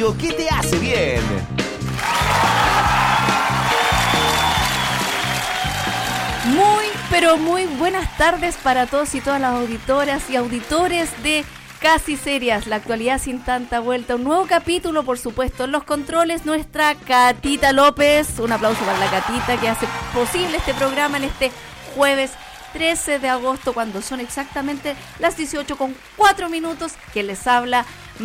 ¿Qué te hace bien? Muy, pero muy buenas tardes para todos y todas las auditoras y auditores de Casi Serias, la actualidad sin tanta vuelta. Un nuevo capítulo, por supuesto, en los controles, nuestra Catita López. Un aplauso para la Catita que hace posible este programa en este jueves 13 de agosto, cuando son exactamente las 18:04, que les habla